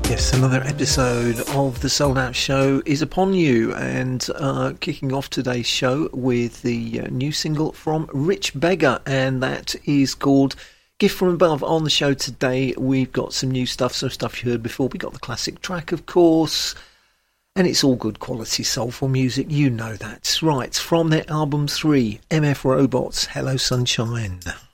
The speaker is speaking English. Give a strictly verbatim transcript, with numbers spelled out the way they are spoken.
Yes, another episode of the Sold Out Show is upon you, and uh, kicking off today's show with the uh, new single from Rich Beggar, and that is called Gift From Above. On the show today, we've got some new stuff, some stuff you heard before. We got the classic track, of course, and it's all good quality soulful music, you know that. Right, from their album three, M F Robots, Hello Sunshine.